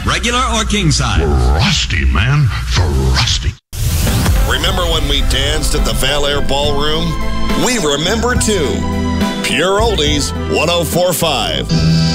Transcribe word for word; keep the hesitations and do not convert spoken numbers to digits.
regular or king size. Frosty, man. Frosty. Remember when we danced at the Val Air Ballroom? We remember too. Pure Oldies, one oh four point five.